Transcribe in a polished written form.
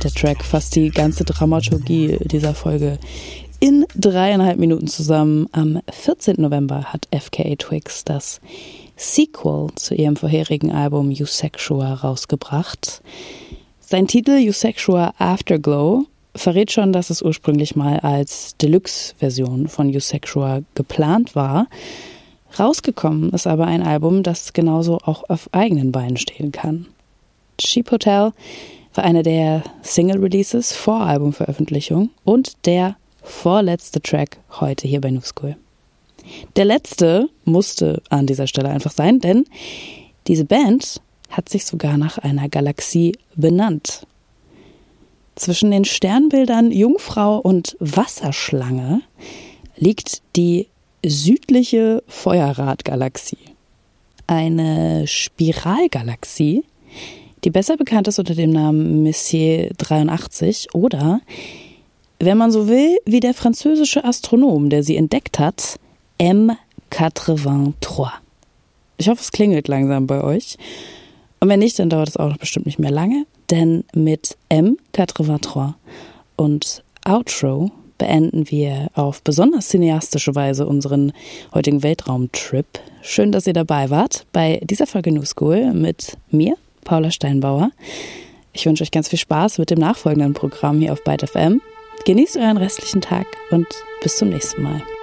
Der Track fasst die ganze Dramaturgie dieser Folge in 3,5 Minuten zusammen. Am 14. November hat FKA Twigs das Sequel zu ihrem vorherigen Album Eusexual rausgebracht. Sein Titel Eusexual Afterglow verrät schon, dass es ursprünglich mal als Deluxe-Version von Eusexual geplant war. Rausgekommen ist aber ein Album, das genauso auch auf eigenen Beinen stehen kann. Cheap Hotel war einer der Single-Releases vor Albumveröffentlichung und der vorletzte Track heute hier bei New School. Der letzte musste an dieser Stelle einfach sein, denn diese Band hat sich sogar nach einer Galaxie benannt. Zwischen den Sternbildern Jungfrau und Wasserschlange liegt die südliche Feuerrad-Galaxie. Eine Spiralgalaxie, die besser bekannt ist unter dem Namen Messier 83 oder, wenn man so will, wie der französische Astronom, der sie entdeckt hat, M83. Ich hoffe, es klingelt langsam bei euch. Und wenn nicht, dann dauert es auch noch bestimmt nicht mehr lange, denn mit M83 und Outro beenden wir auf besonders cineastische Weise unseren heutigen Weltraumtrip. Schön, dass ihr dabei wart bei dieser Folge New School mit mir, Paula Steinbauer. Ich wünsche euch ganz viel Spaß mit dem nachfolgenden Programm hier auf Byte FM. Genießt euren restlichen Tag und bis zum nächsten Mal.